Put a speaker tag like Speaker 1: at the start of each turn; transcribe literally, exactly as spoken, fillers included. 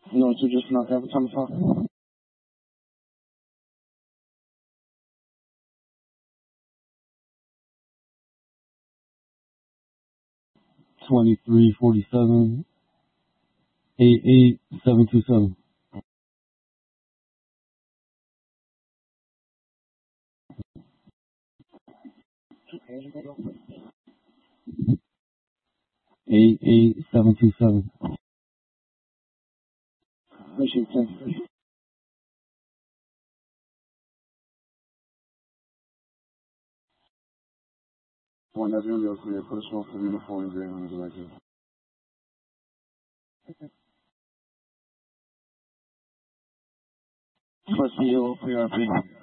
Speaker 1: No, to just not every time I talk.
Speaker 2: Twenty-three forty-seven eight eight seven two seven. Eight eight seven two seven.
Speaker 1: Appreciate it. One that's gonna be able to put a smoke from uniform and green on his record. First video for your opinion.